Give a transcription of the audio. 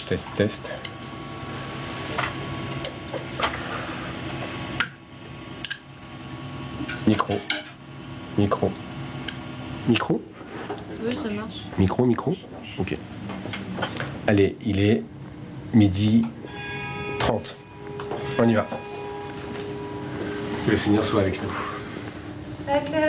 Test. Micro. Oui, ça marche. Micro. Ok. Allez, il est 12h30. On y va. Que le Seigneur soit avec nous. Avec